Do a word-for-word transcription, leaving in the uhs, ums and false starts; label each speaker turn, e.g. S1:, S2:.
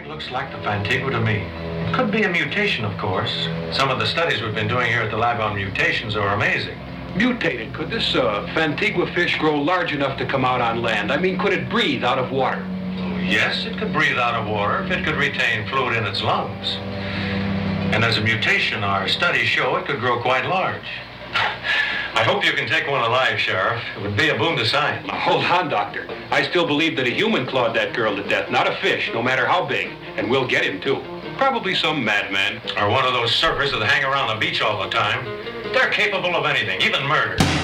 S1: It looks like the Fantigua to me. It could be a mutation, of course. Some of the studies we've been doing here at the lab on mutations are amazing.
S2: Mutated? Could this uh, Fantigua fish grow large enough to come out on land? I mean, could it breathe out of water?
S1: Oh, yes, it could breathe out of water if it could retain fluid in its lungs. And as a mutation, our studies show it could grow quite large. I hope you can take one alive, Sheriff. It would be a boon to science.
S2: Now, hold on, Doctor. I still believe that a human clawed that girl to death, not a fish, no matter how big. And we'll get him, too. Probably some madman.
S1: Or one of those surfers that hang around the beach all the time. They're capable of anything, even murder.